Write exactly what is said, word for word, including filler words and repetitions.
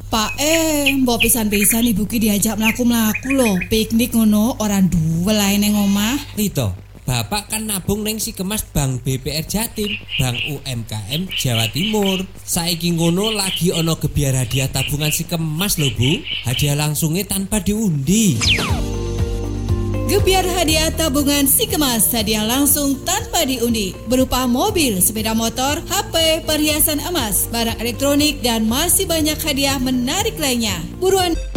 Pak eh, mbok pisan-pisan ibu ki diajak mlaku-mlaku lho, piknik ngono orang duwe lae neng omah. Rito, Bapak kan nabung neng si kemas Bank B P R Jatim, Bank U M K M Jawa Timur. Saiki ngono lagi ono gebiar hadiah tabungan si kemas lho Bu. Hadiah langsungnya tanpa diundi. Gebiar hadiah tabungan si kemas hadiah langsung tanpa diundi berupa mobil, sepeda motor, H P, perhiasan emas, barang elektronik dan masih banyak hadiah menarik lainnya. Buruan